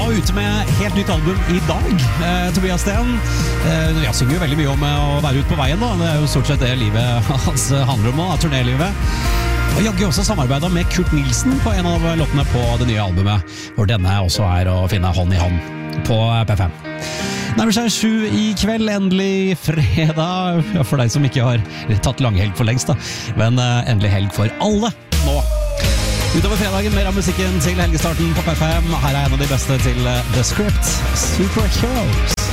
ute med helt nytt album I dag, Tobias Sten. Jeg synger jo veldig mye om å være ute på veien da. Det jo stort sett det livet hans handler om nå, turnélivet. Og Jagge også samarbeidet med Kurt Nilsen på en av låtene på det nye albumet, hvor denne også å finne hånd I hånd på P5. Nærmer seg 7 I kveld, endelig fredag, for deg som ikke har tatt langhelg for lengst da, men endelig helg for alle nå. Utover fredagen mer av musikken til helgestarten på P5. Her en av de beste til The Script, Superheroes.